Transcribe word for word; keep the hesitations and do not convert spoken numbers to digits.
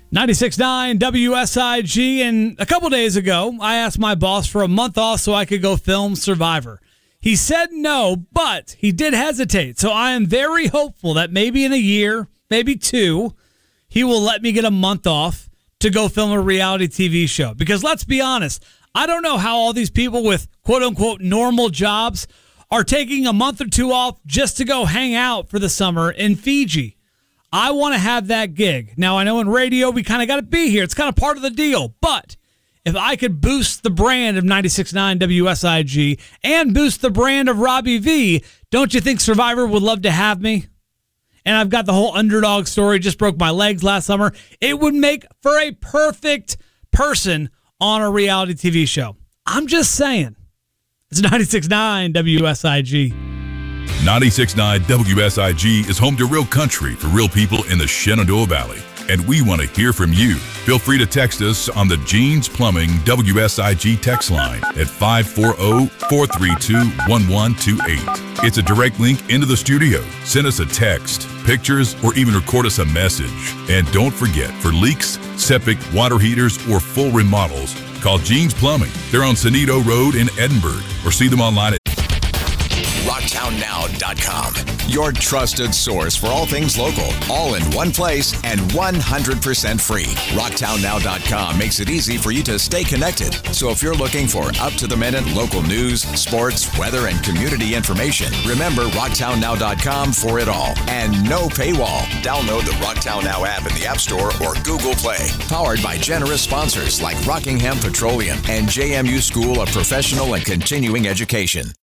ninety-six point nine W S I G, and a couple days ago, I asked my boss for a month off so I could go film Survivor. He said no, but he did hesitate, so I am very hopeful that maybe in a year, maybe two, he will let me get a month off to go film a reality T V show. Because let's be honest, I don't know how all these people with quote-unquote normal jobs are taking a month or two off just to go hang out for the summer in Fiji. I want to have that gig. Now, I know in radio, we kind of got to be here. It's kind of part of the deal. But if I could boost the brand of ninety-six point nine W S I G and boost the brand of Robbie V, don't you think Survivor would love to have me? And I've got the whole underdog story, just broke my legs last summer. It would make for a perfect person on a reality T V show. I'm just saying. It's ninety-six point nine W S I G. ninety-six point nine W S I G is home to real country for real people in the Shenandoah Valley. And we want to hear from you. Feel free to text us on the Jeans Plumbing W S I G text line at five four zero, four three two, one one two eight. It's a direct link into the studio. Send us a text, pictures, or even record us a message. And don't forget, for leaks, septic, water heaters, or full remodels, call Jeans Plumbing. They're on Sonito Road in Edinburgh, or see them online at rocktown now dot com. Your trusted source for all things local, all in one place and one hundred percent free. rocktown now dot com makes it easy for you to stay connected. So if you're looking for up-to-the-minute local news, sports, weather, and community information, remember rocktown now dot com for it all. And no paywall. Download the Rocktown Now app in the App Store or Google Play. Powered by generous sponsors like Rockingham Petroleum and J M U School of Professional and Continuing Education.